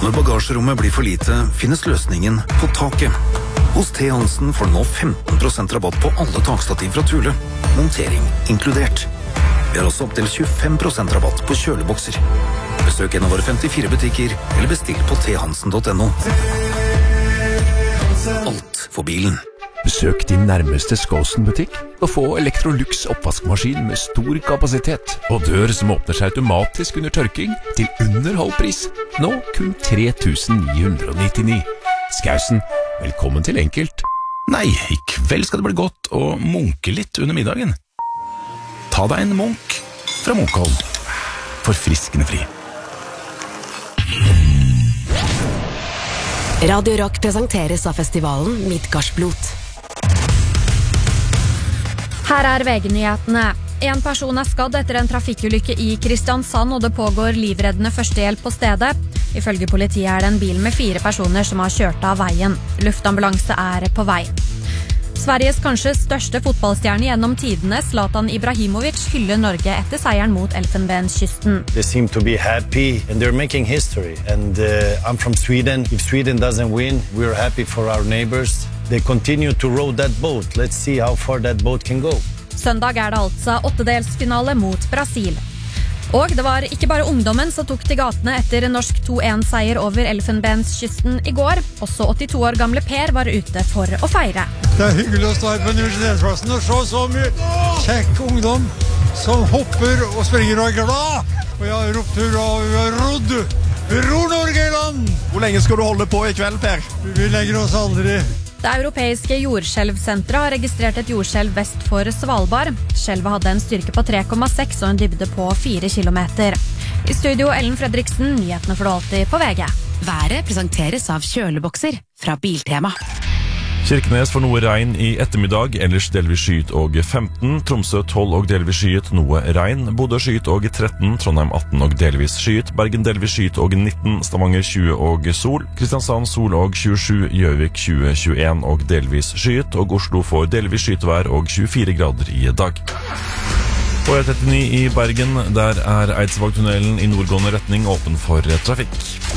Når bagasjerommet blir for lite, finnes løsningen på taket. Hos T. Hansen får du nå 15% rabatt på alle takstativ fra Thule. Montering inkludert. Vi har også opptil 25% rabatt på kjølebokser. Besøk en av våre 54 butikker, eller bestill på thansen.no. Alt for bilen. Besøk din nærmeste Skåsen-butikk og få Electrolux oppvaskmaskin med stor kapasitet og dør som åpner seg automatisk under tørking til under halv pris. Nå kun 3.999. Skausen, velkommen til Enkelt. Nei, i kveld skal det bli godt å munke litt under middagen. Ta deg en munk fra Munkholm. Forfriskende fri. Radio Rock presenteres av festivalen Midgardsblot. Her VG-nyhetene. En person skadd etter en trafikkulykke i Kristiansand, og det pågår livreddende førstehjelp på stedet. Ifølge politiet det en bil med 4 personer som har kjørt av veien. Luftambulanse på vei. Sveriges kanskje største fotballstjerne gjennom tidene, Zlatan Ibrahimovic, hyller Norge etter seieren mot Elfenbenskysten. They seem to be happy and they're making history. And I'm from Sweden. If Sweden doesn't win, we're happy for our neighbors. They continue to row that boat. Let's see how far that boat can go. Søndag det altså åttedelsfinale mot Brasil. Og det var ikke bare ungdommen som tok til gatene etter en norsk 2-1-seier over Elfenbenskysten i går. Også 82 år gamle Per var ute for å feire. Det hyggelig å stå her på universitetsplassen og se så mye kjekk ungdom som hopper og springer og glad. Og jeg har ropt hurra, og vi har rodd. Vi ror Norge i land! Hvor lenge skal du holde på i kveld, Per? Vi legger oss aldri. Det europeiske jordskjelvsenteret har registrert et jordskjelv vest for Svalbard. Skjelvet hadde en styrke på 3,6 og en dybde på 4 kilometer. I studio Ellen Fredriksen, nyhetene får du alltid på VG. Været presenteres av kjølebokser fra Biltema. Kirkenes får noe regn i ettermiddag, ellers delvis skyet og 15, Tromsø 12 og delvis skyet, noe regn, Bodø skyet og 13, Trondheim 18 og delvis skyet, Bergen delvis skyet og 19, Stavanger 20 og sol, Kristiansand sol og 27, Gjøvik 20, 21 og delvis skyet, og Oslo får delvis skyet og 24 grader i dag. På E39 i Bergen, der Eidsvågtunnelen i nordgående retning åpen for trafikk.